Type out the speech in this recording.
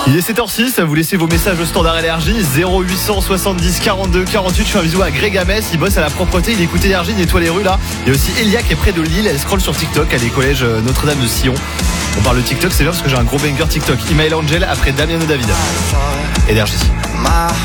Il est 7h06, vous laissez vos messages au standard énergie 0800 70 42 48. Je fais un bisou à Greg Hamès, il bosse à la propreté, il écoute énergie, il nettoie les rues là. Il y a aussi Elia qui est près de Lille, elle scrolle sur TikTok, elle est collège Notre-Dame de Sion. On parle de TikTok, c'est bien parce que j'ai un gros banger TikTok. Email Angel après Damiano David. Énergie.